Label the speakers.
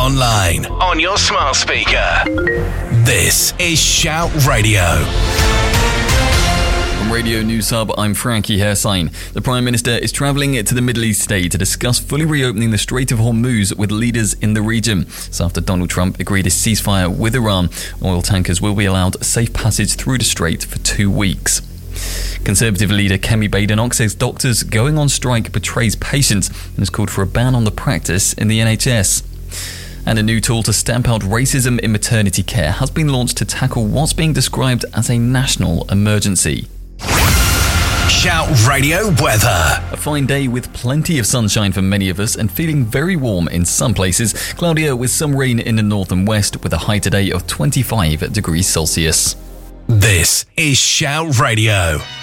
Speaker 1: online, on your smart speaker. This is Shout Radio.
Speaker 2: From Radio News Hub, I'm Frankie Hersign. The Prime Minister is travelling to the Middle East today to discuss fully reopening the Strait of Hormuz with leaders in the region. This after Donald Trump agreed a ceasefire with Iran. Oil tankers will be allowed safe passage through the strait for 2 weeks. Conservative leader Kemi Badenoch says doctors going on strike betrays patients and has called for a ban on the practice in the NHS. And a new tool to stamp out racism in maternity care has been launched to tackle what's being described as a national emergency.
Speaker 1: Shout Radio weather.
Speaker 2: A fine day with plenty of sunshine for many of us and feeling very warm in some places. Cloudier with some rain in the north and west with a high today of 25 degrees Celsius.
Speaker 1: This is Shout Radio.